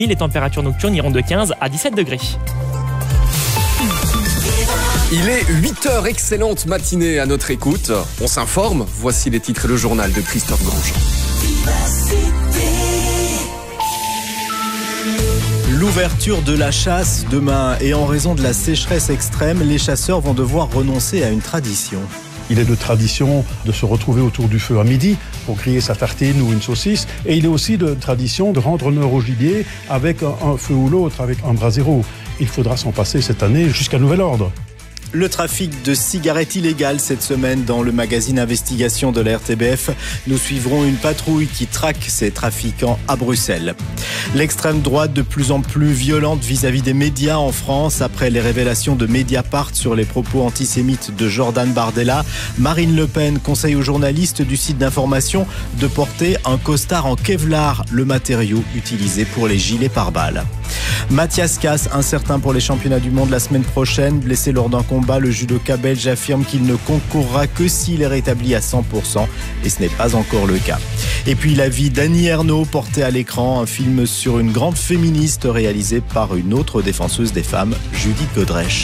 Les températures nocturnes iront de 15 à 17 degrés. Il est 8h, excellente matinée à notre écoute. On s'informe, voici les titres et le journal de Christophe Grandjean. L'ouverture de la chasse demain et en raison de la sécheresse extrême, les chasseurs vont devoir renoncer à une tradition. Il est de tradition de se retrouver autour du feu à midi pour griller sa tartine ou une saucisse. Et il est aussi de tradition de rendre honneur au gibier avec un feu ou l'autre, avec un brasero. Il faudra s'en passer cette année jusqu'à nouvel ordre. Le trafic de cigarettes illégales cette semaine dans le magazine Investigation de la RTBF. Nous suivrons une patrouille qui traque ces trafiquants à Bruxelles. L'extrême droite de plus en plus violente vis-à-vis des médias en France. Après les révélations de Mediapart sur les propos antisémites de Jordan Bardella, Marine Le Pen conseille aux journalistes du site d'information de porter un costard en Kevlar, le matériau utilisé pour les gilets pare-balles. Mathias Casse, incertain pour les championnats du monde la semaine prochaine. Blessé lors d'un combat, le judoka belge affirme qu'il ne concourra que s'il est rétabli à 100%. Et ce n'est pas encore le cas. Et puis la vie d'Annie Ernaux portée à l'écran, un film sur une grande féministe réalisé par une autre défenseuse des femmes, Judith Godrèche.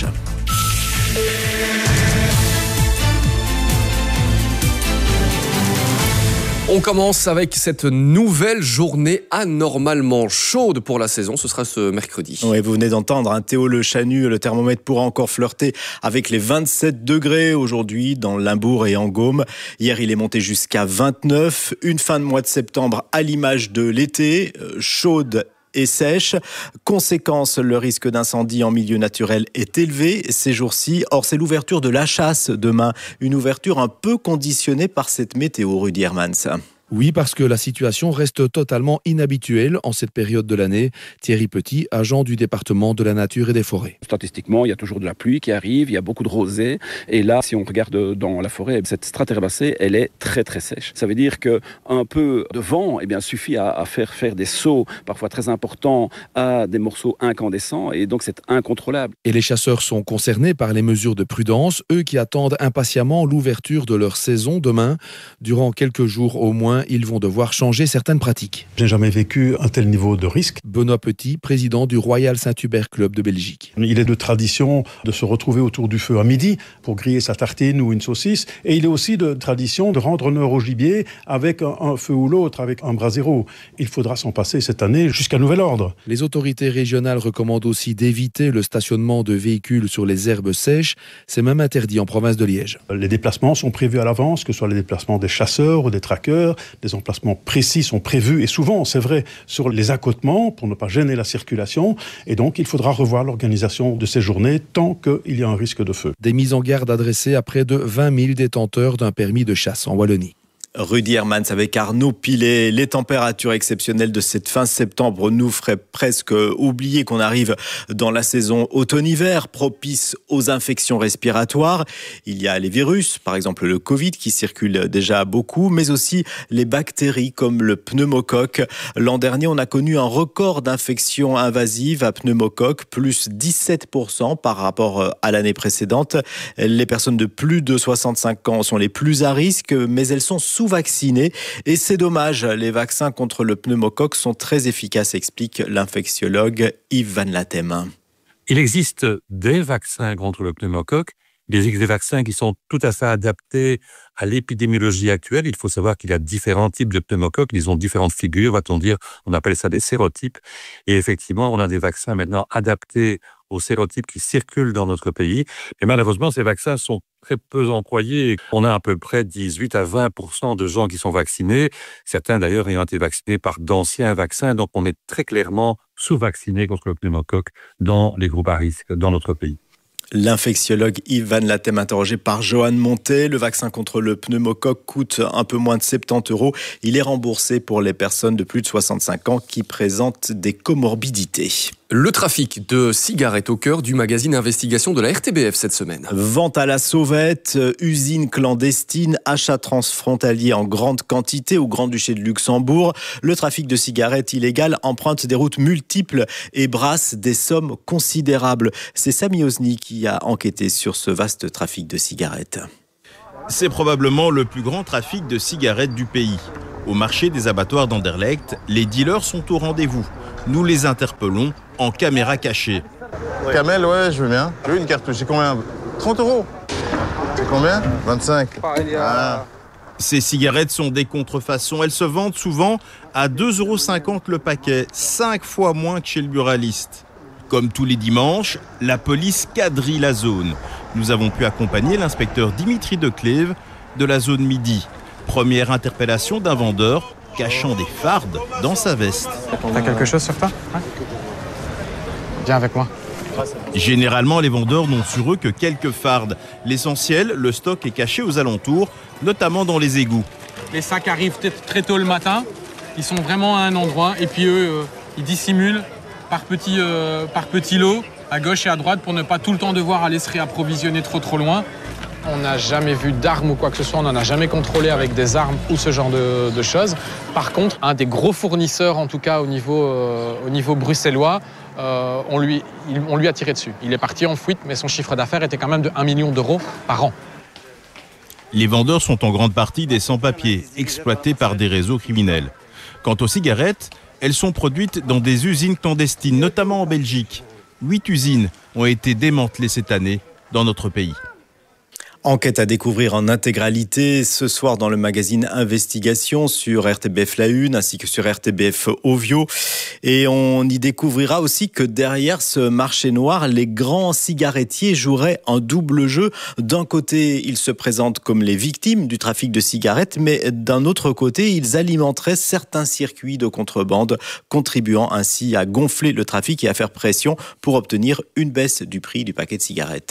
On commence avec cette nouvelle journée anormalement chaude pour la saison. Ce sera ce mercredi. Oui, vous venez d'entendre Théo Le Chanu. Le thermomètre pourra encore flirter avec les 27 degrés aujourd'hui dans Limbourg et en Gaume. Hier, il est monté jusqu'à 29. Une fin de mois de septembre à l'image de l'été, chaude et sèche. Conséquence, le risque d'incendie en milieu naturel est élevé ces jours-ci. Or, c'est l'ouverture de la chasse demain. Une ouverture un peu conditionnée par cette météo, Rudy Hermans. Oui, parce que la situation reste totalement inhabituelle en cette période de l'année. Thierry Petit, agent du département de la nature et des forêts. Statistiquement, il y a toujours de la pluie qui arrive, il y a beaucoup de rosée. Et là, si on regarde dans la forêt, cette strate herbacée, elle est très très sèche. Ça veut dire qu'un peu de vent suffit à faire des sauts, parfois très importants, à des morceaux incandescents. Et donc, c'est incontrôlable. Et les chasseurs sont concernés par les mesures de prudence, eux qui attendent impatiemment l'ouverture de leur saison demain. Durant quelques jours au moins, ils vont devoir changer certaines pratiques. Je n'ai jamais vécu un tel niveau de risque. Benoît Petit, président du Royal Saint-Hubert Club de Belgique. Il est de tradition de se retrouver autour du feu à midi pour griller sa tartine ou une saucisse. Et il est aussi de tradition de rendre honneur au gibier avec un feu ou l'autre, avec un brasero. Il faudra s'en passer cette année jusqu'à nouvel ordre. Les autorités régionales recommandent aussi d'éviter le stationnement de véhicules sur les herbes sèches. C'est même interdit en province de Liège. Les déplacements sont prévus à l'avance, que ce soit les déplacements des chasseurs ou des traqueurs. Des emplacements précis sont prévus et souvent, c'est vrai, sur les accotements pour ne pas gêner la circulation. Et donc, il faudra revoir l'organisation de ces journées tant qu'il y a un risque de feu. Des mises en garde adressées à près de 20 000 détenteurs d'un permis de chasse en Wallonie. Rudy Hermans avec Arnaud Pilet. Les températures exceptionnelles de cette fin septembre nous feraient presque oublier qu'on arrive dans la saison automne-hiver, propice aux infections respiratoires. Il y a les virus, par exemple le Covid, qui circule déjà beaucoup, mais aussi les bactéries comme le pneumocoque. L'an dernier, on a connu un record d'infections invasives à pneumocoque, plus 17% par rapport à l'année précédente. Les personnes de plus de 65 ans sont les plus à risque, mais elles sont sous-vaccinés. Et c'est dommage, les vaccins contre le pneumocoque sont très efficaces, explique l'infectiologue Yves Van Latem. Il existe des vaccins contre le pneumocoque, des vaccins qui sont tout à fait adaptés à l'épidémiologie actuelle. Il faut savoir qu'il y a différents types de pneumocoques, ils ont différentes figures, va-t-on dire, on appelle ça des sérotypes. Et effectivement, on a des vaccins maintenant adaptés aux sérotypes qui circulent dans notre pays. Et malheureusement, ces vaccins sont très peu employés. On a à peu près 18 à 20% de gens qui sont vaccinés, certains d'ailleurs ayant été vaccinés par d'anciens vaccins. Donc on est très clairement sous-vaccinés contre le pneumocoque dans les groupes à risque dans notre pays. L'infectiologue Yves Van Latem, interrogé par Johan Montet. Le vaccin contre le pneumocoque coûte un peu moins de 70 €. Il est remboursé pour les personnes de plus de 65 ans qui présentent des comorbidités. Le trafic de cigarettes au cœur du magazine Investigation de la RTBF cette semaine. Vente à la sauvette, usine clandestine, achats transfrontaliers en grande quantité au Grand-Duché de Luxembourg. Le trafic de cigarettes illégales emprunte des routes multiples et brasse des sommes considérables. C'est Sami Osni qui a enquêté sur ce vaste trafic de cigarettes. C'est probablement le plus grand trafic de cigarettes du pays. Au marché des abattoirs d'Anderlecht, les dealers sont au rendez-vous. Nous les interpellons en caméra cachée. Camel, ouais, je veux bien. Je veux une cartouche, c'est combien? 30 €. C'est combien? 25. Ces cigarettes sont des contrefaçons. Elles se vendent souvent à 2,50 € le paquet, 5 fois moins que chez le buraliste. Comme tous les dimanches, la police quadrille la zone. Nous avons pu accompagner l'inspecteur Dimitri Declève de la zone Midi. Première interpellation d'un vendeur cachant des fardes dans sa veste. T'as quelque chose sur toi? Viens avec moi. Généralement, les vendeurs n'ont sur eux que quelques fardes. L'essentiel, le stock est caché aux alentours, notamment dans les égouts. Les sacs arrivent très tôt le matin. Ils sont vraiment à un endroit et puis eux, ils dissimulent par petits lots à gauche et à droite pour ne pas tout le temps devoir aller se réapprovisionner trop loin. On n'a jamais vu d'armes ou quoi que ce soit, on n'en a jamais contrôlé avec des armes ou ce genre de choses. Par contre, un des gros fournisseurs, en tout cas au niveau bruxellois, on lui a tiré dessus. Il est parti en fuite, mais son chiffre d'affaires était quand même de 1 million d'euros par an. Les vendeurs sont en grande partie des sans-papiers, exploités par des réseaux criminels. Quant aux cigarettes, elles sont produites dans des usines clandestines, notamment en Belgique. 8 usines ont été démantelées cette année dans notre pays. Enquête à découvrir en intégralité ce soir dans le magazine Investigation sur RTBF La Une ainsi que sur RTBF Ovio. Et on y découvrira aussi que derrière ce marché noir, les grands cigarettiers joueraient un double jeu. D'un côté, ils se présentent comme les victimes du trafic de cigarettes, mais d'un autre côté, ils alimenteraient certains circuits de contrebande, contribuant ainsi à gonfler le trafic et à faire pression pour obtenir une baisse du prix du paquet de cigarettes.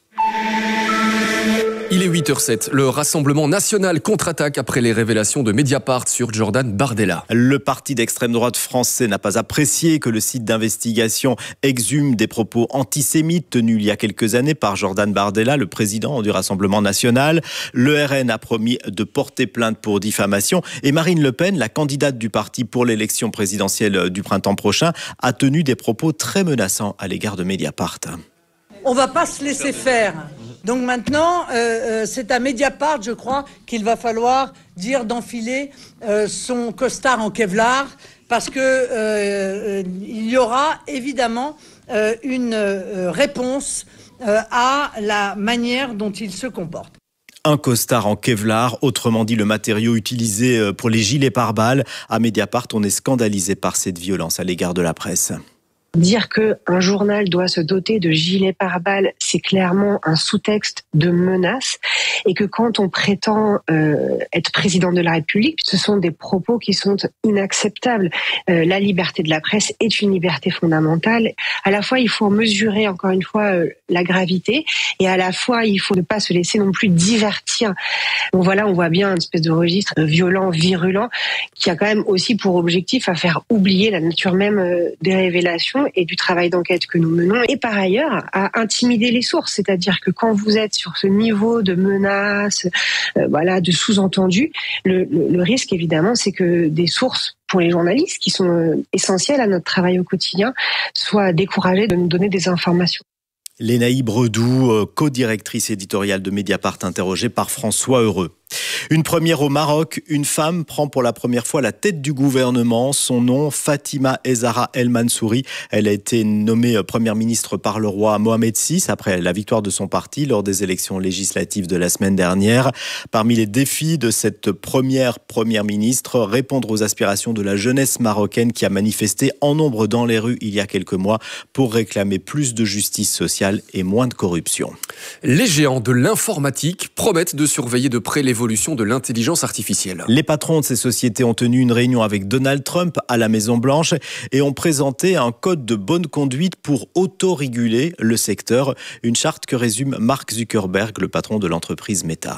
Il est 8h07. Le Rassemblement national contre-attaque après les révélations de Mediapart sur Jordan Bardella. Le parti d'extrême droite français n'a pas apprécié que le site d'investigation exhume des propos antisémites tenus il y a quelques années par Jordan Bardella, le président du Rassemblement national. Le RN a promis de porter plainte pour diffamation et Marine Le Pen, la candidate du parti pour l'élection présidentielle du printemps prochain, a tenu des propos très menaçants à l'égard de Mediapart. On ne va pas se laisser faire. Donc maintenant, c'est à Mediapart, je crois, qu'il va falloir dire d'enfiler son costard en Kevlar, parce que il y aura évidemment une réponse à la manière dont il se comporte. Un costard en Kevlar, autrement dit le matériau utilisé pour les gilets pare-balles. À Mediapart, on est scandalisé par cette violence à l'égard de la presse. Dire qu'un journal doit se doter de gilets pare-balles, c'est clairement un sous-texte de menace, et que quand on prétend être président de la République, ce sont des propos qui sont inacceptables. La liberté de la presse est une liberté fondamentale. À la fois, il faut mesurer, encore une fois, la gravité, et à la fois, il faut ne pas se laisser non plus divertir. Donc voilà, on voit bien une espèce de registre violent, virulent, qui a quand même aussi pour objectif à faire oublier la nature même des révélations et du travail d'enquête que nous menons, et par ailleurs à intimider les sources, c'est-à-dire que quand vous êtes sur ce niveau de menaces, de sous-entendus, le risque évidemment c'est que des sources pour les journalistes qui sont essentielles à notre travail au quotidien soient découragées de nous donner des informations. Lénaï Bredou, co-directrice éditoriale de Mediapart, interrogée par François Heureux. Une première au Maroc, une femme prend pour la première fois la tête du gouvernement. Son nom, Fatima Ezzahra El Mansouri. Elle a été nommée première ministre par le roi Mohamed VI après la victoire de son parti lors des élections législatives de la semaine dernière. Parmi les défis de cette première ministre, répondre aux aspirations de la jeunesse marocaine qui a manifesté en nombre dans les rues il y a quelques mois pour réclamer plus de justice sociale et moins de corruption. Les géants de l'informatique promettent de surveiller de près l'évolution de l'intelligence artificielle. Les patrons de ces sociétés ont tenu une réunion avec Donald Trump à la Maison-Blanche et ont présenté un code de bonne conduite pour autoréguler le secteur. Une charte que résume Mark Zuckerberg, le patron de l'entreprise Meta.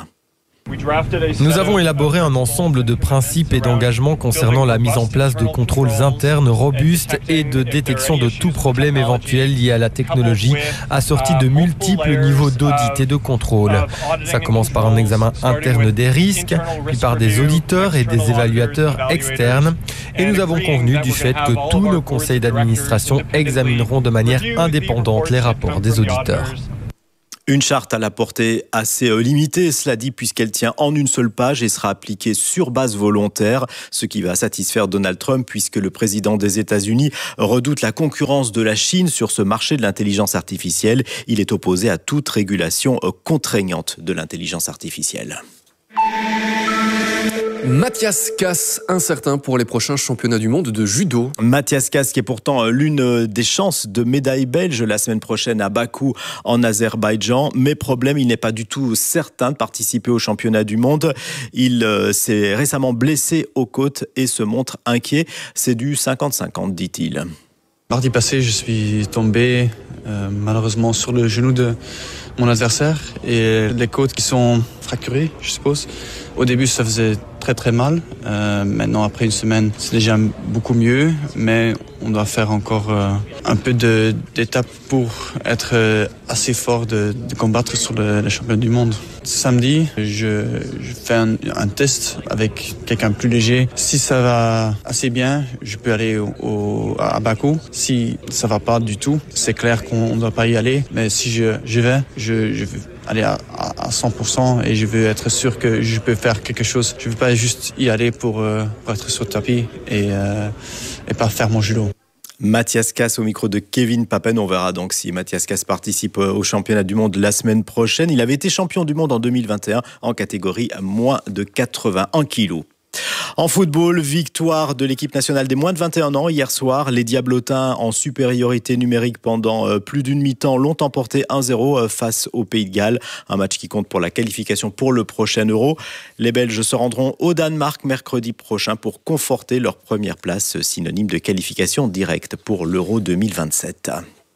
Nous avons élaboré un ensemble de principes et d'engagements concernant la mise en place de contrôles internes robustes et de détection de tout problème éventuel lié à la technologie, assortis de multiples niveaux d'audit et de contrôle. Ça commence par un examen interne des risques, puis par des auditeurs et des évaluateurs externes. Et nous avons convenu du fait que tous nos conseils d'administration examineront de manière indépendante les rapports des auditeurs. Une charte à la portée assez limitée, cela dit, puisqu'elle tient en une seule page et sera appliquée sur base volontaire, ce qui va satisfaire Donald Trump puisque le président des États-Unis redoute la concurrence de la Chine sur ce marché de l'intelligence artificielle. Il est opposé à toute régulation contraignante de l'intelligence artificielle. Mathias Kass, incertain pour les prochains championnats du monde de judo. Mathias Kass qui est pourtant l'une des chances de médaille belge la semaine prochaine à Bakou en Azerbaïdjan. Mais problème, il n'est pas du tout certain de participer au championnat du monde. Il s'est récemment blessé aux côtes et se montre inquiet. C'est du 50-50, dit-il. Mardi passé, je suis tombé malheureusement sur le genou de mon adversaire et les côtes qui sont fracturées, je suppose. Au début, ça faisait très très mal. Maintenant, après une semaine, c'est déjà beaucoup mieux, mais on doit faire encore un peu d'étapes pour être assez fort de combattre sur le championnat du monde. Samedi, je fais un test avec quelqu'un plus léger. Si ça va assez bien, je peux aller à Bakou. Si ça va pas du tout, c'est clair qu'on ne doit pas y aller. Mais si je vais, je vais aller à 100% et je veux être sûr que je peux faire quelque chose. Je veux pas juste y aller pour être sur le tapis et pas faire mon judo. Mathias Kass au micro de Kevin Papen. On verra donc si Mathias Kass participe au championnat du monde la semaine prochaine. Il avait été champion du monde en 2021 en catégorie moins de 81 kilos. En football, victoire de l'équipe nationale des moins de 21 ans hier soir. Les Diablotins, en supériorité numérique pendant plus d'une mi-temps, l'ont emporté 1-0 face au Pays de Galles. Un match qui compte pour la qualification pour le prochain Euro. Les Belges se rendront au Danemark mercredi prochain pour conforter leur première place, synonyme de qualification directe pour l'Euro 2027.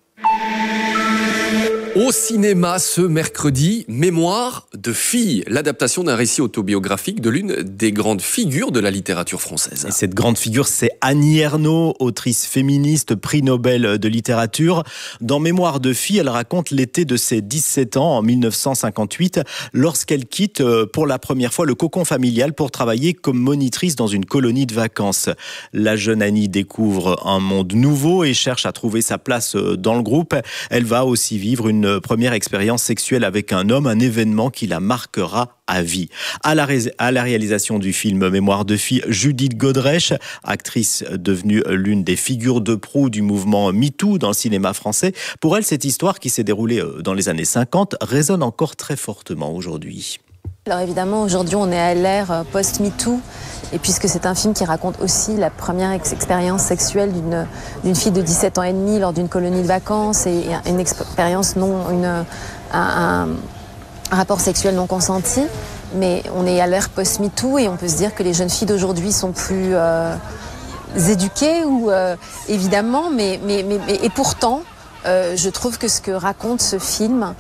Au cinéma ce mercredi, Mémoire de fille, l'adaptation d'un récit autobiographique de l'une des grandes figures de la littérature française. Et cette grande figure, c'est Annie Ernaux, autrice féministe, prix Nobel de littérature. Dans Mémoire de fille, elle raconte l'été de ses 17 ans en 1958, lorsqu'elle quitte pour la première fois le cocon familial pour travailler comme monitrice dans une colonie de vacances. La jeune Annie découvre un monde nouveau et cherche à trouver sa place dans le groupe. Elle va aussi vivre une première expérience sexuelle avec un homme, un événement qui la marquera à vie. À la réalisation du film Mémoire de fille, Judith Godrèche, actrice devenue l'une des figures de proue du mouvement MeToo dans le cinéma français. Pour elle, cette histoire qui s'est déroulée dans les années 50 résonne encore très fortement aujourd'hui. Alors évidemment, aujourd'hui, on est à l'ère post-MeToo. Et puisque c'est un film qui raconte aussi la première expérience sexuelle d'une fille de 17 ans et demi lors d'une colonie de vacances et une expérience un rapport sexuel non consenti. Mais on est à l'ère post-MeToo et on peut se dire que les jeunes filles d'aujourd'hui sont plus éduquées, évidemment, et pourtant, je trouve que ce que raconte ce film,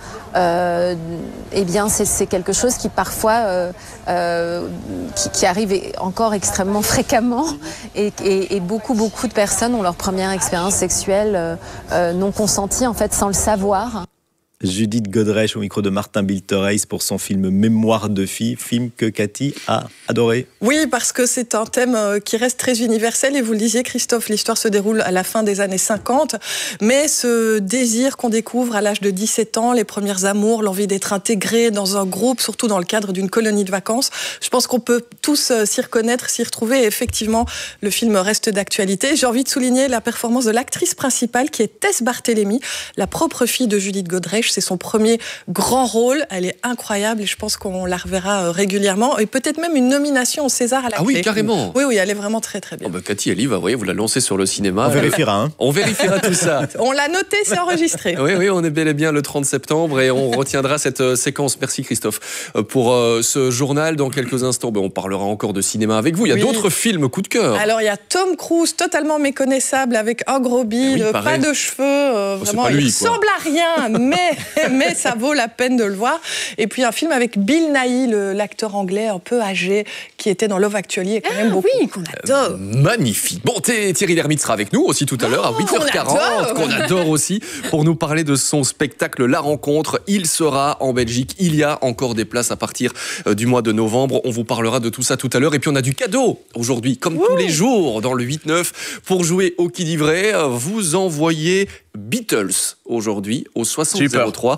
c'est quelque chose qui parfois qui arrive encore extrêmement fréquemment et beaucoup de personnes ont leur première expérience sexuelle non consentie en fait sans le savoir. Judith Godrèche au micro de Martin Biltereis pour son film Mémoire de fille, film que Cathy a adoré. Oui, parce que c'est un thème qui reste très universel et vous le disiez Christophe, l'histoire se déroule à la fin des années 50, mais ce désir qu'on découvre à l'âge de 17 ans, les premières amours, l'envie d'être intégré dans un groupe, surtout dans le cadre d'une colonie de vacances, je pense qu'on peut tous s'y reconnaître, s'y retrouver et effectivement le film reste d'actualité. J'ai envie de souligner la performance de l'actrice principale qui est Tess Barthélémy, la propre fille de Judith Godrèche. C'est son premier grand rôle. Elle est incroyable et je pense qu'on la reverra régulièrement. Et peut-être même une nomination au César à la clé. Ah oui, carrément. Oui, elle est vraiment très très bien. Oh bah Cathy, elle y va, vous voyez, vous la lancez sur le cinéma. On vérifiera. On vérifiera tout ça. On l'a noté, c'est enregistré. Oui, on est bel et bien le 30 septembre et on retiendra cette séquence. Merci Christophe pour ce journal. Dans quelques instants, on parlera encore de cinéma avec vous. Il y a d'autres films coup de cœur. Alors, il y a Tom Cruise, totalement méconnaissable, avec un gros bide, pas de cheveux. Vraiment, il ressemble à rien, mais ça vaut la peine de le voir. Et puis un film avec Bill Nighy, l'acteur anglais un peu âgé, qui était dans Love Actually et quand même beaucoup. Oui, qu'on adore. Magnifique. Bon, Thierry Lhermitte sera avec nous aussi tout à l'heure à 8h40, qu'on adore aussi, pour nous parler de son spectacle La Rencontre. Il sera en Belgique. Il y a encore des places à partir du mois de novembre. On vous parlera de tout ça tout à l'heure. Et puis on a du cadeau aujourd'hui, comme tous les jours dans le 8-9. pour jouer au qui dit vrai. Vous envoyez Beatles aujourd'hui au 6003.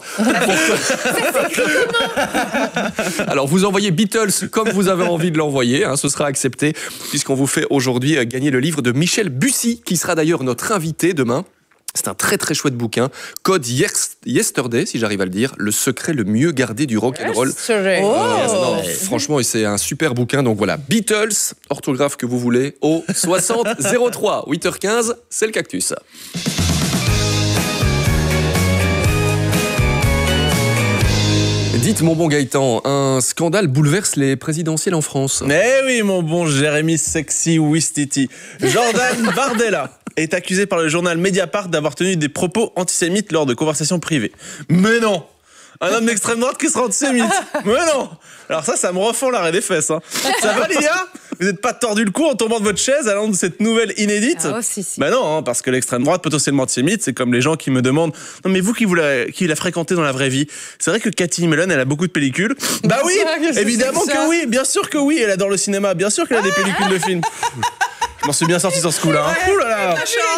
Alors vous envoyez Beatles comme vous avez envie de l'envoyer, ce sera accepté puisqu'on vous fait aujourd'hui gagner le livre de Michel Bussy qui sera d'ailleurs notre invité demain. C'est un très très chouette bouquin, Code Yesterday, si j'arrive à le dire, le secret le mieux gardé du rock'n'roll. Franchement, c'est un super bouquin. Donc voilà, Beatles, orthographe que vous voulez, au 6003. 8h15, c'est le cactus. Dites, mon bon Gaëtan, un scandale bouleverse les présidentielles en France. Eh oui, mon bon Jérémy Sexy Wistiti. Jordan Bardella est accusé par le journal Mediapart d'avoir tenu des propos antisémites lors de conversations privées. Mais non! Un homme d'extrême droite qui sera antisémite. Mais non! Alors ça me refend l'arrêt des fesses. Ça va, Lilia? Vous n'êtes pas tordu le cou en tombant de votre chaise à l'annonce de cette nouvelle inédite? Si. Bah non, parce que l'extrême droite potentiellement antisémite, c'est comme les gens qui me demandent « Non mais vous qui l'a fréquenté dans la vraie vie, c'est vrai que Cathy Mellon, elle a beaucoup de pellicules ?» Bah oui, évidemment que oui, bien sûr que oui, elle adore le cinéma, bien sûr qu'elle a des pellicules de films. Je m'en suis bien sorti sur ce coup-là. Ouh là là.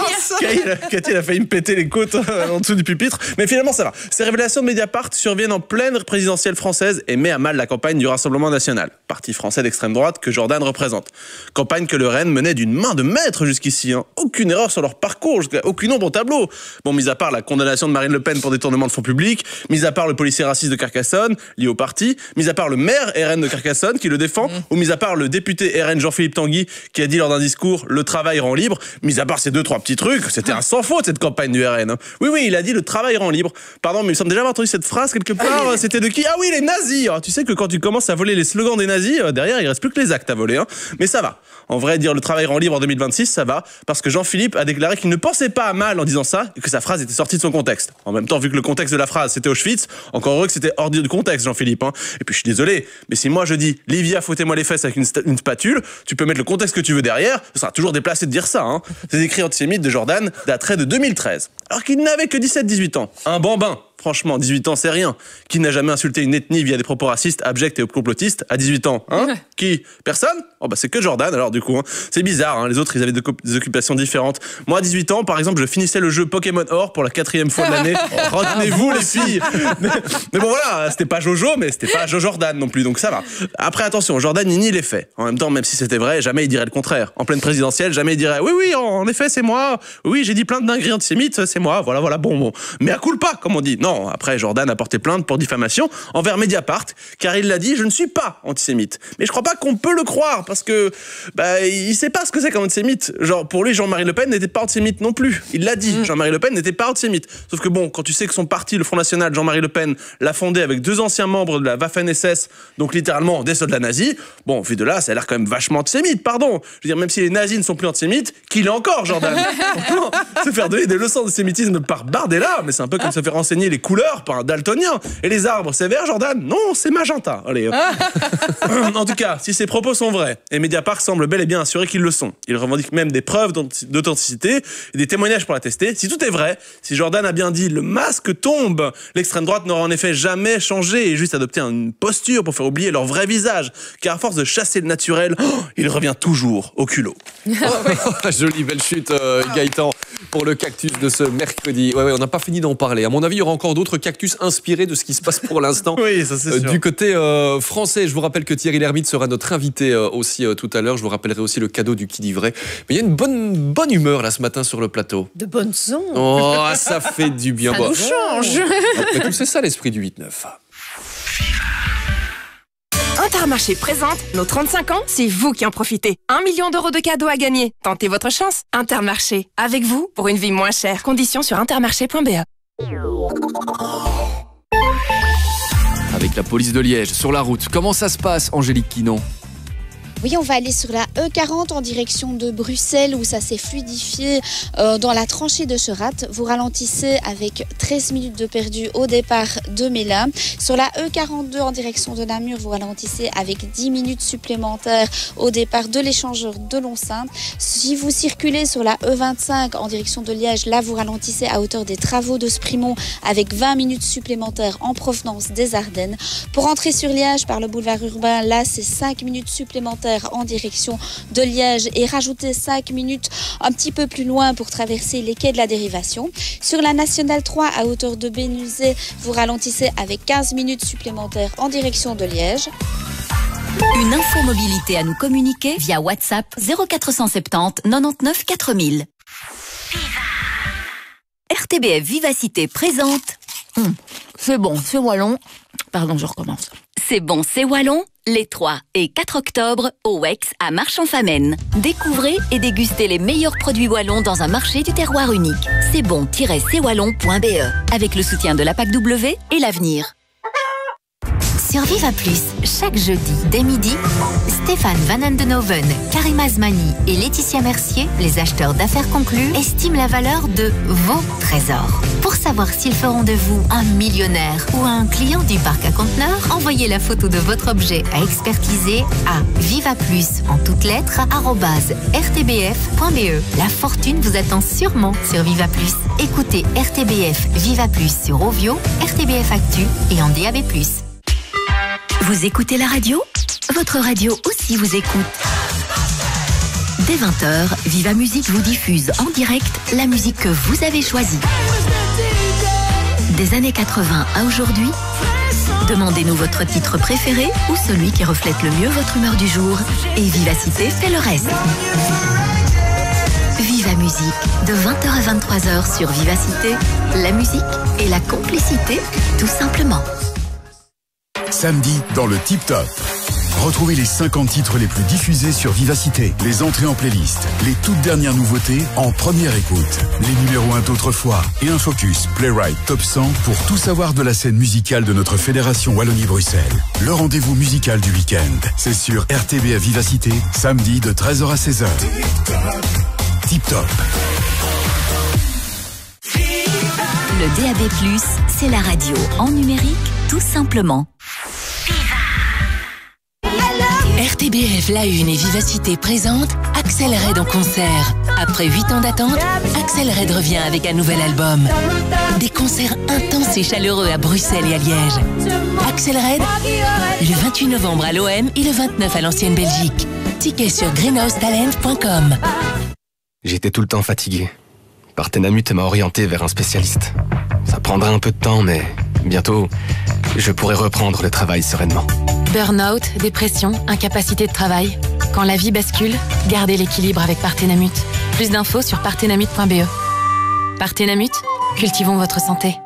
Cathy, elle a failli me péter les côtes en dessous du pupitre. Mais finalement, ça va. Ces révélations de Mediapart surviennent en pleine présidentielle française et met à mal la campagne du Rassemblement national, parti français d'extrême droite que Jordan représente. Campagne que le RN menait d'une main de maître jusqu'ici. Aucune erreur sur leur parcours, aucune ombre au tableau. Bon, mis à part la condamnation de Marine Le Pen pour détournement de fonds publics, mis à part le policier raciste de Carcassonne, lié au parti, mis à part le maire RN de Carcassonne qui le défend, ou mis à part le député RN Jean-Philippe Tanguy qui a dit lors d'un discours le travail rend libre, mis à part ces 2-3 petits trucs, c'était un sans faute cette campagne du RN. Oui, il a dit le travail rend libre. Pardon, mais il me semble déjà avoir entendu cette phrase quelque part. C'était de qui? Ah oui, les nazis. Tu sais que quand tu commences à voler les slogans des nazis, derrière il reste plus que les actes à voler. Mais ça va. En vrai, dire le travail rend libre en 2026, ça va, parce que Jean-Philippe a déclaré qu'il ne pensait pas à mal en disant ça, et que sa phrase était sortie de son contexte. En même temps, vu que le contexte de la phrase c'était Auschwitz, encore heureux que c'était hors du contexte, Jean-Philippe. Et puis je suis désolé, mais si moi je dis Livia, fouettez-moi les fesses avec une spatule, tu peux mettre le contexte que tu veux derrière, ce sera toujours déplacé de dire ça. Ces écrits antisémites de Jordan dateraient de 2013, alors qu'il n'avait que 17-18 ans. Un bambin. Franchement, 18 ans, c'est rien. Qui n'a jamais insulté une ethnie via des propos racistes, abjects et complotistes à 18 ans? Qui? Personne? C'est que Jordan, alors du coup. C'est bizarre, les autres, ils avaient des occupations différentes. Moi, à 18 ans, par exemple, je finissais le jeu Pokémon Or pour la 4e fois de l'année. Retenez-vous, les filles! Mais bon, voilà, c'était pas Jojo, mais c'était pas Jordan non plus, donc ça va. Après, attention, Jordan, il nie les faits. En même temps, même si c'était vrai, jamais il dirait le contraire. En pleine présidentielle, jamais il dirait oui, en effet, c'est moi. Oui, j'ai dit plein de dingueries antisémites, c'est moi. Voilà, bon. Mais à culpa, comme on dit. Non, après, Jordan a porté plainte pour diffamation envers Mediapart, car il l'a dit, je ne suis pas antisémite. Mais je crois pas qu'on peut le croire, parce que il sait pas ce que c'est qu'un antisémite. Genre, pour lui, Jean-Marie Le Pen n'était pas antisémite non plus. Il l'a dit, Jean-Marie Le Pen n'était pas antisémite. Sauf que bon, quand tu sais que son parti, le Front National, Jean-Marie Le Pen, l'a fondé avec 2 anciens membres de la Waffen-SS, donc littéralement des soldats nazis, bon, vu de là, ça a l'air quand même vachement antisémite, pardon. Je veux dire, même si les nazis ne sont plus antisémites, qu'il est encore, Jordan. Se faire donner des leçons d'antisémitisme par Bardella, mais c'est un peu comme se faire enseigner les couleurs par un daltonien. Et les arbres, c'est vert, Jordan? Non, c'est magenta. Allez. En tout cas, si ces propos sont vrais, et Mediapart semble bel et bien assuré qu'ils le sont, il revendique même des preuves d'authenticité et des témoignages pour l'attester. Si tout est vrai, si Jordan a bien dit le masque tombe, l'extrême droite n'aura en effet jamais changé et juste adopté une posture pour faire oublier leur vrai visage, car à force de chasser le naturel, il revient toujours au culot. Jolie belle chute, Gaëtan, pour le cactus de ce mercredi. Ouais, on n'a pas fini d'en parler. À mon avis, il y aura encore d'autres cactus inspirés de ce qui se passe pour l'instant. Oui, ça c'est sûr. Du côté français, je vous rappelle que Thierry Lhermitte sera notre invité aussi tout à l'heure. Je vous rappellerai aussi le cadeau du qui dit vrai. Mais il y a une bonne humeur là ce matin sur le plateau. De bonnes ondes. Oh, ça fait du bien. Ça nous change. Après tout, c'est ça l'esprit du 8-9. Intermarché présente nos 35 ans, c'est vous qui en profitez. 1 million d'euros de cadeaux à gagner. Tentez votre chance. Intermarché, avec vous pour une vie moins chère. Conditions sur intermarché.be. Avec la police de Liège sur la route, comment ça se passe, Angélique Quinon? Oui, on va aller sur la E40 en direction de Bruxelles où ça s'est fluidifié dans la tranchée de Cherat. Vous ralentissez avec 13 minutes de perdu au départ de Mélin. Sur la E42 en direction de Namur, vous ralentissez avec 10 minutes supplémentaires au départ de l'échangeur de Lonsin. Si vous circulez sur la E25 en direction de Liège, là vous ralentissez à hauteur des travaux de Sprimont avec 20 minutes supplémentaires en provenance des Ardennes. Pour entrer sur Liège par le boulevard urbain, là c'est 5 minutes supplémentaires en direction de Liège et rajoutez 5 minutes un petit peu plus loin pour traverser les quais de la Dérivation. Sur la Nationale 3 à hauteur de Bénuzet, vous ralentissez avec 15 minutes supplémentaires en direction de Liège. Une info mobilité à nous communiquer via WhatsApp 0470 99 4000. RTBF Vivacité présente. C'est bon, c'est wallon. Pardon, je recommence. C'est bon, c'est wallon. Les 3 et 4 octobre au WEX à Marchand-Famenne. Découvrez et dégustez les meilleurs produits wallons dans un marché du terroir unique. C'est bon-cwallon.be avec le soutien de la PAC-W et l'Avenir. Sur Viva Plus, chaque jeudi, dès midi, Stéphane Van Andenoven, Karim Azmani et Laetitia Mercier, les acheteurs d'affaires conclus, estiment la valeur de vos trésors. Pour savoir s'ils feront de vous un millionnaire ou un client du parc à conteneurs, envoyez la photo de votre objet à expertiser à vivaplus en toutes lettres @rtbf.be. La fortune vous attend sûrement sur Viva Plus. Écoutez RTBF Viva Plus sur Ovio, RTBF Actu et en DAB+. Vous écoutez la radio ? Votre radio aussi vous écoute. Dès 20h, Viva Musique vous diffuse en direct la musique que vous avez choisie. Des années 80 à aujourd'hui, demandez-nous votre titre préféré ou celui qui reflète le mieux votre humeur du jour et Vivacité fait le reste. Viva Musique, de 20h à 23h sur Vivacité, la musique et la complicité, tout simplement. Samedi, dans le Tip Top. Retrouvez les 50 titres les plus diffusés sur Vivacité, les entrées en playlist, les toutes dernières nouveautés en première écoute, les numéros 1 d'autrefois et un focus Playwright Top 100 pour tout savoir de la scène musicale de notre fédération Wallonie-Bruxelles. Le rendez-vous musical du week-end, c'est sur RTBF Vivacité, samedi de 13h à 16h. Tip Top. Le DAB+, c'est la radio en numérique, tout simplement. RTBF La Une et Vivacité présente Axel Red en concert. Après 8 ans d'attente, Axel Red revient avec un nouvel album. Des concerts intenses et chaleureux à Bruxelles et à Liège. Axel Red, le 28 novembre à l'OM et le 29 à l'Ancienne Belgique. Tickets sur greenhousetalent.com. J'étais tout le temps fatigué. Partenamut m'a orienté vers un spécialiste. Ça prendra un peu de temps, mais bientôt, je pourrai reprendre le travail sereinement. Burnout, dépression, incapacité de travail. Quand la vie bascule, gardez l'équilibre avec Partenamut. Plus d'infos sur partenamut.be. Partenamut, cultivons votre santé.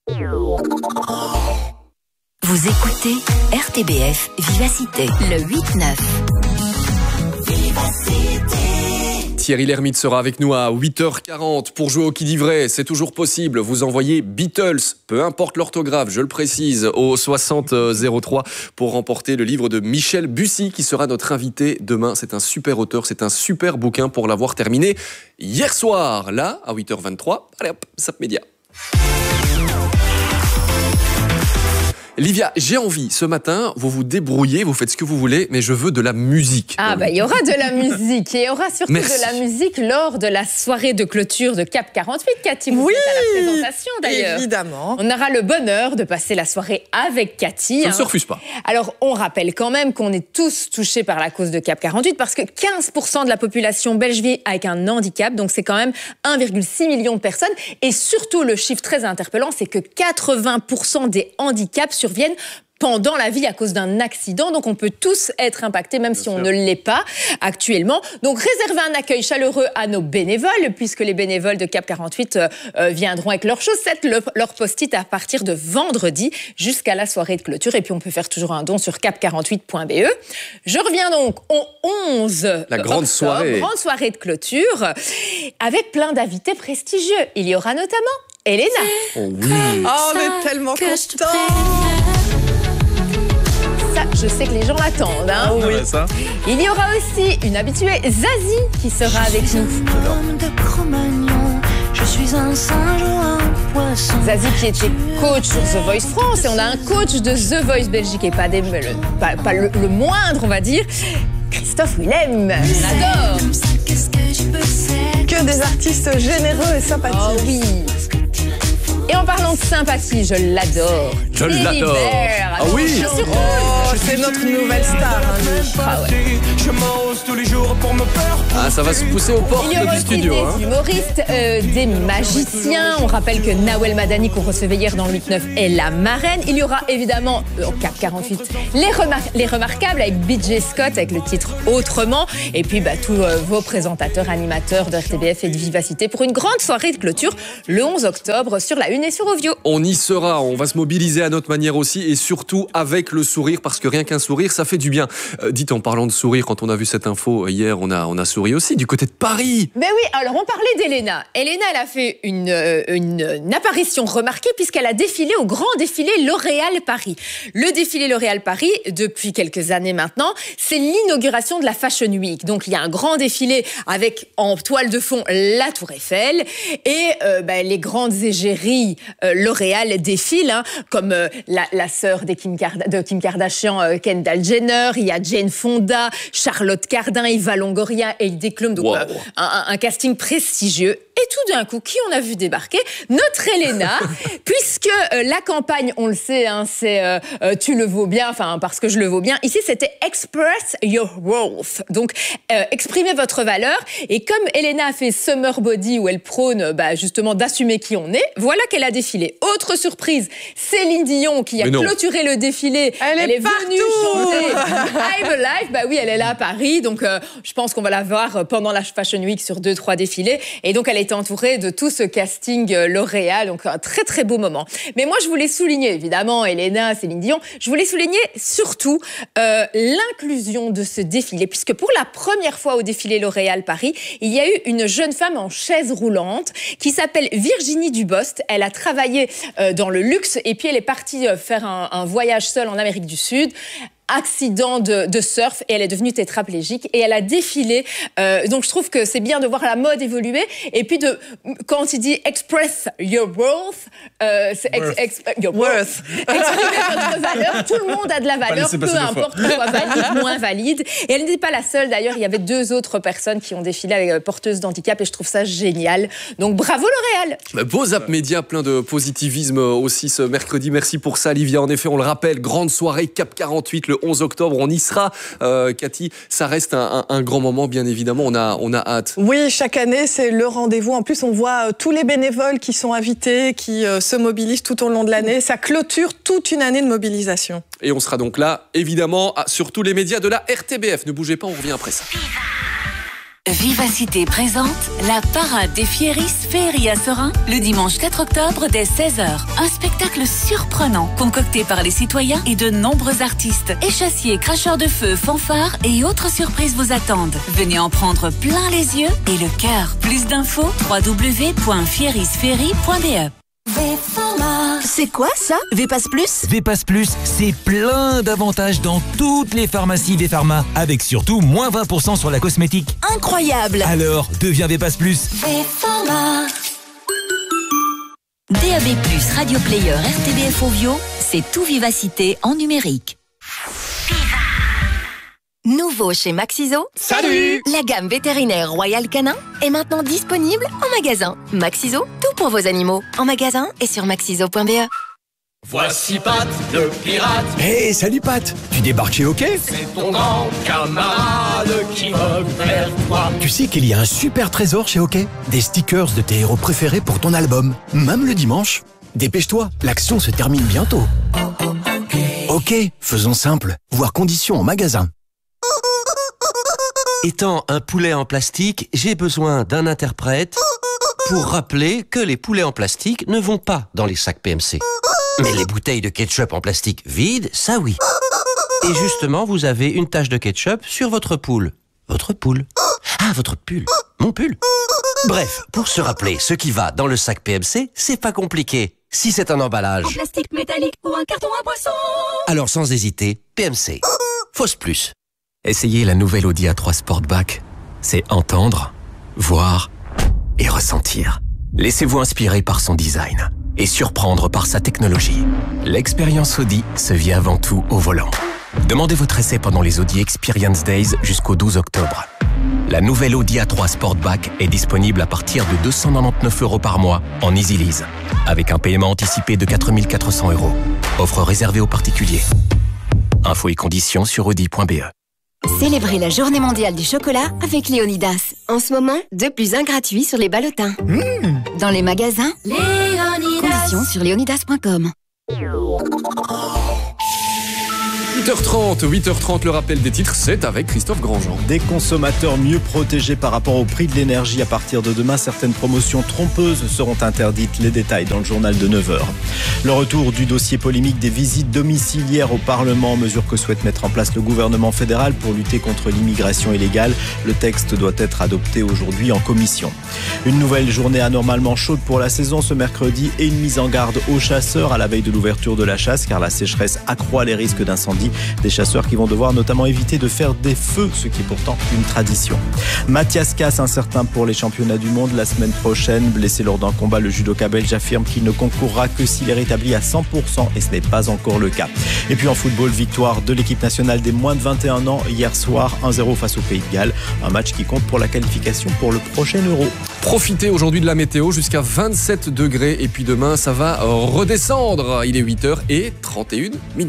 Vous écoutez RTBF Vivacité, le 8-9. Thierry Lhermitte sera avec nous à 8h40 pour jouer au qui dit vrai. C'est toujours possible. Vous envoyez Beatles, peu importe l'orthographe, je le précise, au 6003 pour remporter le livre de Michel Bussy qui sera notre invité demain. C'est un super auteur, c'est un super bouquin pour l'avoir terminé hier soir. Là, à 8h23, allez hop, Zap Média. Livia, j'ai envie, ce matin, vous vous débrouillez, vous faites ce que vous voulez, mais je veux de la musique. Ah bah il y aura de la musique, et il y aura surtout Merci. de la musique lors de la soirée de clôture de Cap 48. Cathy, vous êtes à la présentation d'ailleurs. Évidemment. On aura le bonheur de passer la soirée avec Cathy. Ça ne se refuse pas. Alors, on rappelle quand même qu'on est tous touchés par la cause de Cap 48 parce que 15% de la population belge vit avec un handicap, donc c'est quand même 1,6 million de personnes. Et surtout, le chiffre très interpellant, c'est que 80% des handicaps surviennent pendant la vie à cause d'un accident. Donc, on peut tous être impactés, même si on ne l'est pas actuellement. Donc, réservez un accueil chaleureux à nos bénévoles, puisque les bénévoles de Cap 48 viendront avec leurs chaussettes, leurs post-it à partir de vendredi jusqu'à la soirée de clôture. Et puis, on peut faire toujours un don sur cap48.be. Je reviens donc au 11 La grande soirée. Grande soirée de clôture, avec plein d'invités prestigieux. Il y aura notamment Elena. Oh oui. Oh, on est tellement contents. ça, je sais que les gens l'attendent. Hein. Oh, oui. Ça. Il y aura aussi une habituée, Zazie, qui sera avec nous. Je suis un singe ou un poisson. Zazie qui était coach sur The Voice France et on a un coach de The Voice Belgique et pas le moindre, on va dire, Christophe Willem. On adore. Que des artistes généreux et sympathiques. Oh oui. Et en parlant de sympathie, je l'adore. Je l'adore. Ah oui. C'est notre nouvelle star. Ah, ça va se pousser aux portes Il y aura du studio. aussi des humoristes, des magiciens. On rappelle que Nawel Madani, qu'on recevait hier dans le 8-9, est la marraine. Il y aura évidemment, au CAP 48, les remarquables avec BJ Scott, avec le titre Autrement. Et puis tous vos présentateurs, animateurs de RTBF et de Vivacité pour une grande soirée de clôture le 11 octobre sur la Une et sur Ovio. On y sera, on va se mobiliser à notre manière aussi et surtout avec le sourire parce que rien qu'un sourire, ça fait du bien. Dites, en parlant de sourire, quand on a vu cette info hier, on a souri aussi du côté de Paris. Ben oui, alors on parlait d'Elena. Elena, elle a fait une apparition remarquée puisqu'elle a défilé au grand défilé L'Oréal Paris. Le défilé L'Oréal Paris, depuis quelques années maintenant, c'est l'inauguration de la Fashion Week. Donc il y a un grand défilé avec en toile de fond la Tour Eiffel et les grandes égéries L'Oréal défilent, comme la sœur de Kim Kardashian, Kendall Jenner, il y a Jane Fonda, Charlotte Cardin, Eva Longoria et Declum, donc un casting prestigieux. Et tout d'un coup, qui on a vu débarquer? Notre Elena, puisque la campagne, on le sait, c'est tu le vaux bien, parce que je le vaux bien. Ici, c'était Express Your Worth. Donc, exprimez votre valeur. Et comme Elena a fait Summer Body, où elle prône justement d'assumer qui on est, voilà qu'elle a défilé. Autre surprise, Céline Dion, qui a clôturé le défilé. Elle est venue chanter I'm Alive. Oui, elle est là à Paris. Donc, je pense qu'on va la voir pendant la Fashion Week sur 2-3 défilés. Et donc, elle est entourée de tout ce casting L'Oréal. Donc, un très, très beau moment. Mais moi, je voulais souligner, évidemment, Elena, Céline Dion, je voulais souligner surtout l'inclusion de ce défilé. Puisque pour la première fois au défilé L'Oréal Paris, il y a eu une jeune femme en chaise roulante qui s'appelle Virginie Dubost. Elle a travaillé dans le luxe et puis elle est partie faire un voyage seule en Amérique du Sud. Accident de surf et elle est devenue tétraplégique et elle a défilé. Donc je trouve que c'est bien de voir la mode évoluer et puis quand il dit express your worth, your worth. Exprimez votre valeur. Tout le monde a de la valeur, peu importe qu'on soit valide, moins valide. Et elle n'était pas la seule d'ailleurs. Il y avait 2 autres personnes qui ont défilé avec porteuses d'handicap et je trouve ça génial. Donc bravo L'Oréal. Beau Zap Média, plein de positivisme aussi ce mercredi. Merci pour ça, Livia. En effet, on le rappelle, grande soirée CAP 48 le 11 octobre, on y sera. Cathy, ça reste un grand moment, bien évidemment, on a hâte. Oui, chaque année, c'est le rendez-vous. En plus, on voit tous les bénévoles qui sont invités, qui se mobilisent tout au long de l'année. Ça clôture toute une année de mobilisation. Et on sera donc là, évidemment, sur tous les médias de la RTBF. Ne bougez pas, on revient après ça. Vivacité présente la parade des Fieris Féerie à Serein le dimanche 4 octobre dès 16h. Un spectacle surprenant concocté par les citoyens et de nombreux artistes. Échassiers, cracheurs de feu, fanfares et autres surprises vous attendent. Venez en prendre plein les yeux et le cœur. Plus d'infos www.fierisféerie.be. C'est quoi ça? Vépass Plus? Vépass Plus, c'est plein d'avantages dans toutes les pharmacies Vpharma, avec surtout moins 20% sur la cosmétique. Incroyable! Alors, deviens Vépass Plus. Vpharma. DAB+, Radio Player, RTBF Ovio, c'est tout Vivacité en numérique. Nouveau chez Maxiso. Salut! La gamme vétérinaire Royal Canin est maintenant disponible en magasin. Maxiso, tout pour vos animaux. En magasin et sur maxiso.be. Voici Pat, le pirate. Hey, salut Pat! Tu débarques chez OK? C'est ton grand camarade qui va vers toi. Tu sais qu'il y a un super trésor chez OK? Des stickers de tes héros préférés pour ton album. Même le dimanche. Dépêche-toi, l'action se termine bientôt. OK, faisons simple. Voir conditions en magasin. Étant un poulet en plastique, j'ai besoin d'un interprète pour rappeler que les poulets en plastique ne vont pas dans les sacs PMC. Mais les bouteilles de ketchup en plastique vides, ça oui. Et justement, vous avez une tache de ketchup sur votre poule. Votre poule. Ah, votre pull. Mon pull. Bref, pour se rappeler ce qui va dans le sac PMC, c'est pas compliqué. Si c'est un emballage, En plastique métallique ou un carton à boisson. alors sans hésiter, PMC. Fausse plus. Essayez la nouvelle Audi A3 Sportback. C'est entendre, voir et ressentir. Laissez-vous inspirer par son design et surprendre par sa technologie. L'expérience Audi se vit avant tout au volant. Demandez votre essai pendant les Audi Experience Days jusqu'au 12 octobre. La nouvelle Audi A3 Sportback est disponible à partir de 299 € par mois en Easy Lease, avec un paiement anticipé de 4 400 €. Offre réservée aux particuliers. Infos et conditions sur audi.be. Célébrez la journée mondiale du chocolat avec Léonidas. En ce moment, 2+1 gratuit sur les ballotins. Dans les magasins, Léonidas. conditions sur léonidas.com. 8h30, le rappel des titres, c'est avec Christophe Grandjean. Des consommateurs mieux protégés par rapport au prix de l'énergie. À partir de demain, certaines promotions trompeuses seront interdites. Les détails dans le journal de 9h. Le retour du dossier polémique des visites domiciliaires au Parlement, mesure que souhaite mettre en place le gouvernement fédéral pour lutter contre l'immigration illégale. Le texte doit être adopté aujourd'hui en commission. Une nouvelle journée anormalement chaude pour la saison ce mercredi et une mise en garde aux chasseurs à la veille de l'ouverture de la chasse, car la sécheresse accroît les risques d'incendie. Des chasseurs qui vont devoir notamment éviter de faire des feux, ce qui est pourtant une tradition. Mathias Casse, incertain pour les championnats du monde la semaine prochaine. Blessé lors d'un combat, le judoka belge affirme qu'il ne concourra que s'il est rétabli à 100% et ce n'est pas encore le cas. Et puis en football, victoire de l'équipe nationale des moins de 21 ans hier soir, 1-0 face au Pays de Galles. Un match qui compte pour la qualification pour le prochain Euro. Profitez aujourd'hui de la météo jusqu'à 27 degrés et puis demain ça va redescendre. Il est 8h31.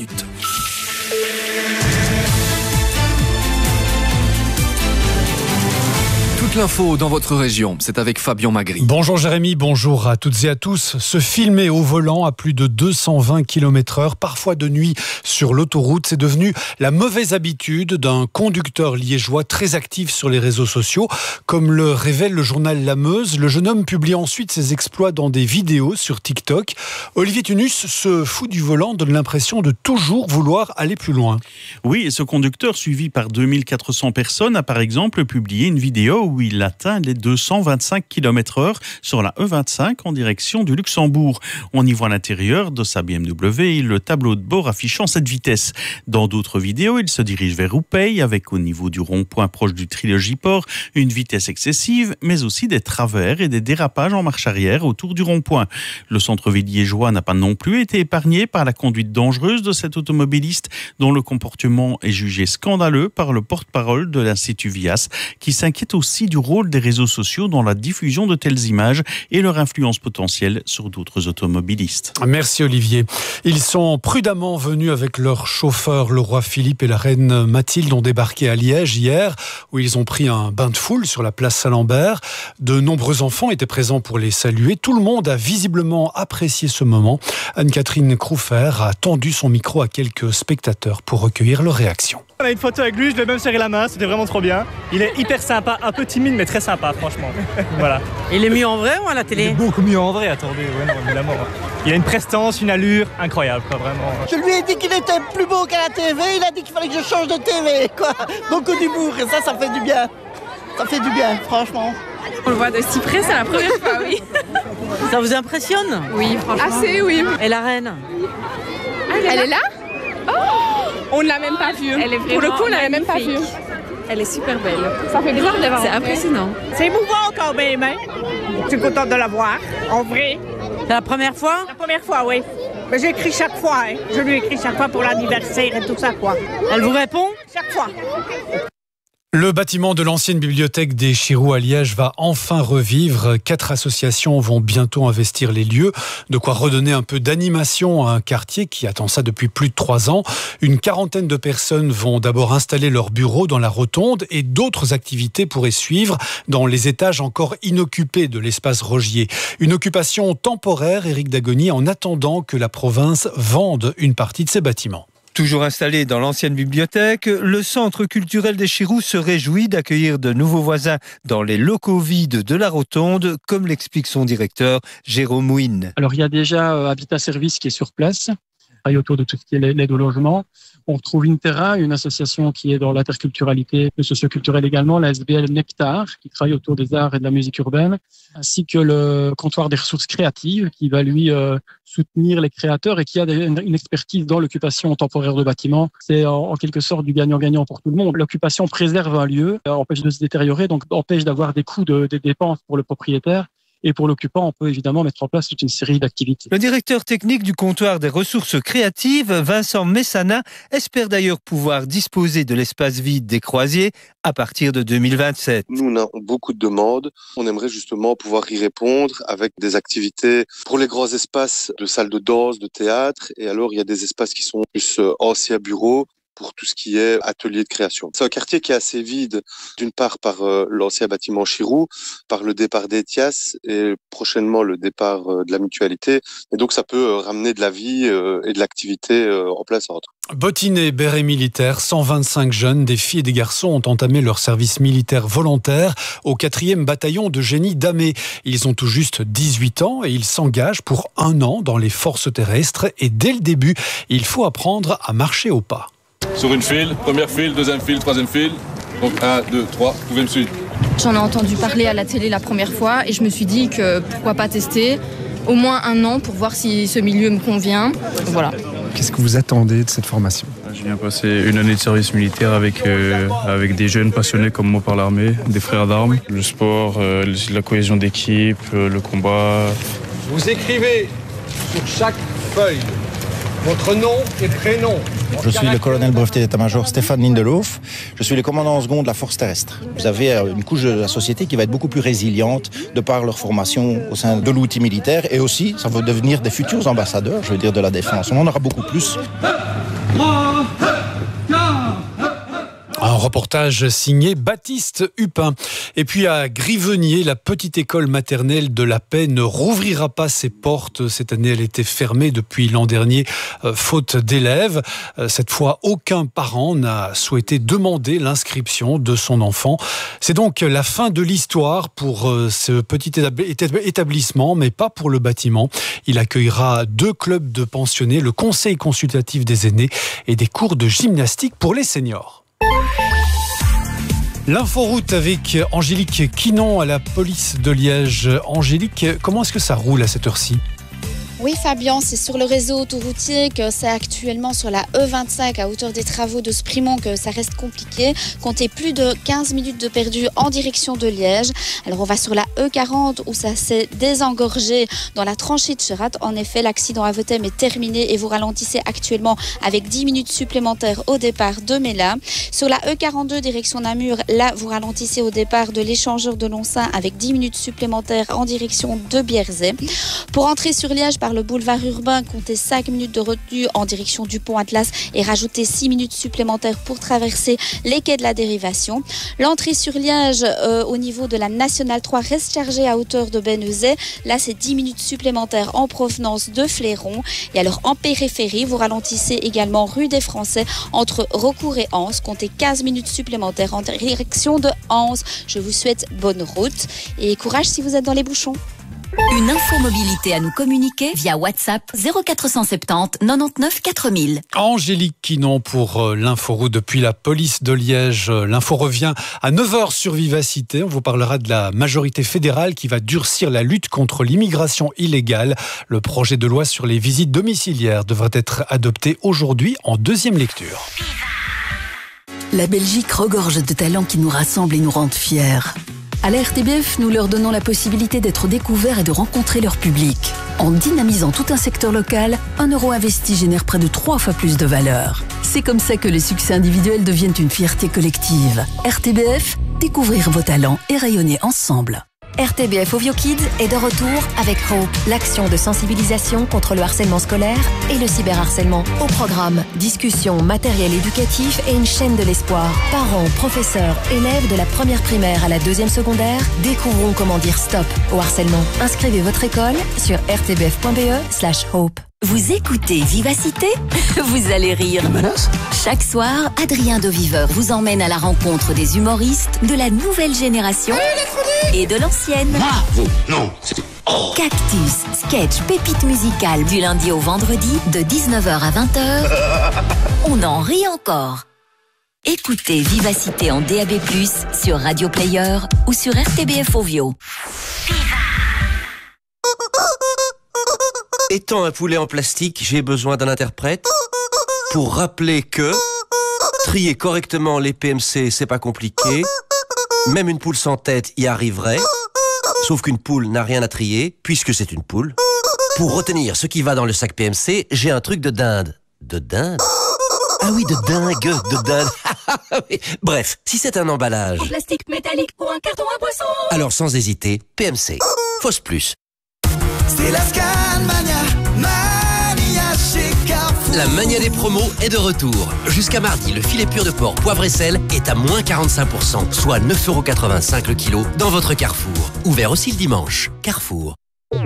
Toute l'info dans votre région, c'est avec Fabien Magri. Bonjour Jérémy, bonjour à toutes et à tous. Se filmer au volant à plus de 220 km/h, parfois de nuit sur l'autoroute, c'est devenu la mauvaise habitude d'un conducteur liégeois très actif sur les réseaux sociaux. Comme le révèle le journal La Meuse, le jeune homme publie ensuite ses exploits dans des vidéos sur TikTok. Olivier Tunus se fout du volant, donne l'impression de toujours vouloir aller plus loin. Oui, et ce conducteur suivi par 2400 personnes a par exemple publié une vidéo où il atteint les 225 km/h sur la E25 en direction du Luxembourg. On y voit l'intérieur de sa BMW et le tableau de bord affichant cette vitesse. Dans d'autres vidéos, il se dirige vers Roupeil avec au niveau du rond-point proche du Trilogy Port une vitesse excessive, mais aussi des travers et des dérapages en marche arrière autour du rond-point. Le centre-ville liégeois n'a pas non plus été épargné par la conduite dangereuse de cet automobiliste dont le comportement est jugé scandaleux par le porte-parole de l'Institut Vias qui s'inquiète aussi du rôle des réseaux sociaux dans la diffusion de telles images et leur influence potentielle sur d'autres automobilistes. Merci Olivier. Ils sont prudemment venus avec leur chauffeur. Le roi Philippe et la reine Mathilde ont débarqué à Liège hier, où ils ont pris un bain de foule sur la place Saint-Lambert. De nombreux enfants étaient présents pour les saluer. Tout le monde a visiblement apprécié ce moment. Anne-Catherine Crouffer a tendu son micro à quelques spectateurs pour recueillir leurs réactions. On a une photo avec lui, je lui ai même serré la main, c'était vraiment trop bien. Il est hyper sympa, un peu timide mais très sympa franchement. Voilà. Il est mieux en vrai ou à la télé? Il est beaucoup mieux en vrai, attendez, ouais, non, évidemment. Il a une prestance, une allure incroyable, quoi, vraiment. Je lui ai dit qu'il était plus beau qu'à la TV, il a dit qu'il fallait que je change de TV, quoi. Beaucoup d'humour et ça fait du bien. Ça fait du bien, franchement. On le voit de si près, c'est la première fois, oui. Ça vous impressionne? Oui, franchement. Assez, oui. Et la reine? Elle est là? Oh, on ne l'a même pas vue. Elle est vraiment pour le coup, on ne l'a même pas vue. Elle est super belle. Ça fait bizarre de la voir. C'est impressionnant. C'est émouvant quand même, hein? Je suis contente de la voir, en vrai. C'est la première fois? La première fois, oui. Mais j'écris chaque fois, hein. Je lui écris chaque fois pour l'anniversaire et tout ça, quoi. Elle vous répond? Chaque fois. Le bâtiment de l'ancienne bibliothèque des Chirous à Liège va enfin revivre. 4 associations vont bientôt investir les lieux. De quoi redonner un peu d'animation à un quartier qui attend ça depuis plus de 3 ans. Une quarantaine de personnes vont d'abord installer leurs bureaux dans la rotonde et d'autres activités pourraient suivre dans les étages encore inoccupés de l'espace Rogier. Une occupation temporaire, Éric Dagoni, en attendant que la province vende une partie de ses bâtiments. Toujours installé dans l'ancienne bibliothèque, le centre culturel des Chirous se réjouit d'accueillir de nouveaux voisins dans les locaux vides de la rotonde, comme l'explique son directeur Jérôme Mouine. Alors il y a déjà Habitat Service qui est sur place. travaille autour de tout ce qui est l'aide au logement. On retrouve Interra, une association qui est dans l'interculturalité, le socioculturel également, la SBL Nectar, qui travaille autour des arts et de la musique urbaine, ainsi que le comptoir des ressources créatives, qui va lui soutenir les créateurs et qui a une expertise dans l'occupation temporaire de bâtiments. C'est en quelque sorte du gagnant-gagnant pour tout le monde. L'occupation préserve un lieu, empêche de se détériorer, donc empêche d'avoir des coûts des dépenses pour le propriétaire. Et pour l'occupant, on peut évidemment mettre en place toute une série d'activités. Le directeur technique du comptoir des ressources créatives, Vincent Messana, espère d'ailleurs pouvoir disposer de l'espace vide des croisiers à partir de 2027. Nous, on a beaucoup de demandes. On aimerait justement pouvoir y répondre avec des activités pour les grands espaces de salles de danse, de théâtre. Et alors, il y a des espaces qui sont plus anciens bureaux, pour tout ce qui est atelier de création. C'est un quartier qui est assez vide, d'une part par l'ancien bâtiment Chirou, par le départ d'Etias et prochainement le départ de la mutualité. Et donc ça peut ramener de la vie et de l'activité en plein centre. Bottinés, bérets militaires, 125 jeunes, des filles et des garçons ont entamé leur service militaire volontaire au 4e bataillon de génie d'Amé. Ils ont tout juste 18 ans et ils s'engagent pour 1 an dans les forces terrestres. Et dès le début, il faut apprendre à marcher au pas. Sur une file, première file, deuxième file, troisième file. Donc 1, 2, 3, vous pouvez me suivre. J'en ai entendu parler à la télé la première fois et je me suis dit que pourquoi pas tester au moins 1 an pour voir si ce milieu me convient. Voilà. Qu'est-ce que vous attendez de cette formation ? Je viens passer 1 année de service militaire avec des jeunes passionnés comme moi par l'armée, des frères d'armes. Le sport, la cohésion d'équipe, le combat. Vous écrivez sur chaque feuille votre nom et prénom. Je suis le colonel breveté d'état-major Stéphane Lindelhoff. Je suis le commandant en seconde de la force terrestre. Vous avez une couche de la société qui va être beaucoup plus résiliente de par leur formation au sein de l'outil militaire. Et aussi, ça va devenir des futurs ambassadeurs, je veux dire, de la défense. On en aura beaucoup plus. Un reportage signé Baptiste Hupin. Et puis à Grivenier, la petite école maternelle de la Paix ne rouvrira pas ses portes. Cette année, elle était fermée depuis l'an dernier, faute d'élèves. Cette fois, aucun parent n'a souhaité demander l'inscription de son enfant. C'est donc la fin de l'histoire pour ce petit établissement, mais pas pour le bâtiment. Il accueillera 2 clubs de pensionnés, le conseil consultatif des aînés et des cours de gymnastique pour les seniors. L'inforoute avec Angélique Quinon à la police de Liège. Angélique, comment est-ce que ça roule à cette heure-ci ? Oui Fabien, c'est sur le réseau autoroutier que c'est actuellement sur la E25 à hauteur des travaux de Sprimont que ça reste compliqué. Comptez plus de 15 minutes de perdu en direction de Liège. Alors on va sur la E40 où ça s'est désengorgé dans la tranchée de Cherat. En effet, l'accident à Vetem est terminé et vous ralentissez actuellement avec 10 minutes supplémentaires au départ de Mella. Sur la E42 direction Namur, là vous ralentissez au départ de l'échangeur de Lonsin avec 10 minutes supplémentaires en direction de Bierzet. Pour entrer sur Liège par le boulevard urbain, comptez 5 minutes de retenue en direction du pont Atlas et rajoutez 6 minutes supplémentaires pour traverser les quais de la dérivation. L'entrée sur Liège au niveau de la Nationale 3 reste chargée à hauteur de Bénezet. Là, c'est 10 minutes supplémentaires en provenance de Fléron. Et alors, en périphérie, vous ralentissez également rue des Français entre Recourt et Anse. Comptez 15 minutes supplémentaires en direction de Anse. Je vous souhaite bonne route et courage si vous êtes dans les bouchons. Une infomobilité à nous communiquer via WhatsApp 0470 99 4000. Angélique Quinon pour l'inforoute depuis la police de Liège. L'info revient à 9h sur Vivacité. On vous parlera de la majorité fédérale qui va durcir la lutte contre l'immigration illégale. Le projet de loi sur les visites domiciliaires devrait être adopté aujourd'hui en 2e lecture. La Belgique regorge de talents qui nous rassemblent et nous rendent fiers. À la RTBF, nous leur donnons la possibilité d'être découverts et de rencontrer leur public. En dynamisant tout un secteur local, 1 euro investi génère près de 3 fois plus de valeur. C'est comme ça que les succès individuels deviennent une fierté collective. RTBF, découvrir vos talents et rayonner ensemble. RTBF Ovio Kids est de retour avec Hope, l'action de sensibilisation contre le harcèlement scolaire et le cyberharcèlement. Au programme, discussions, matériel éducatif et une chaîne de l'espoir. Parents, professeurs, élèves de la 1re primaire à la 2e secondaire, découvrons comment dire stop au harcèlement. Inscrivez votre école sur rtbf.be/hope. Vous écoutez Vivacité? Vous allez rire. Chaque soir, Adrien de Viveur vous emmène à la rencontre des humoristes de la nouvelle génération et de l'ancienne. Non, Cactus, sketch, pépite musicale du lundi au vendredi de 19h à 20h. On en rit encore. Écoutez Vivacité en DAB+, sur Radio Player ou sur RTBF Ovio. Étant un poulet en plastique, j'ai besoin d'un interprète pour rappeler que trier correctement les PMC, c'est pas compliqué. Même une poule sans tête y arriverait. Sauf qu'une poule n'a rien à trier, puisque c'est une poule. Pour retenir ce qui va dans le sac PMC, j'ai un truc de dinde. De dinde? Ah oui, de dingue, de dinde. Bref, si c'est un emballage... En plastique métallique ou un carton à boisson. Alors sans hésiter, PMC. Fausse plus. C'est la Scanmania, Mania chez Carrefour. La mania des promos est de retour. Jusqu'à mardi, le filet pur de porc poivre et sel est à moins 45%, soit 9,85€ le kilo dans votre Carrefour. Ouvert aussi le dimanche. Carrefour.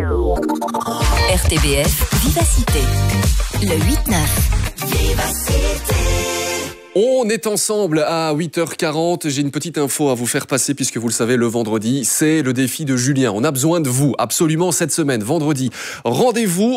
RTBF Vivacité. Le 8-9. Vivacité. On est ensemble à 8h40. J'ai une petite info à vous faire passer puisque vous le savez, le vendredi, c'est le défi de Julien. On a besoin de vous absolument cette semaine. Vendredi, rendez-vous